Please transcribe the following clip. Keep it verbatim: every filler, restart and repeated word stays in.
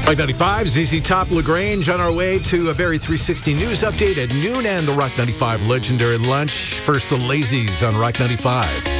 Rock ninety-five, Z Z Top LaGrange on our way to a Barrie three sixty news update at noon and the Rock ninety-five Legendary Lunch. First, the Lazies on Rock ninety-five.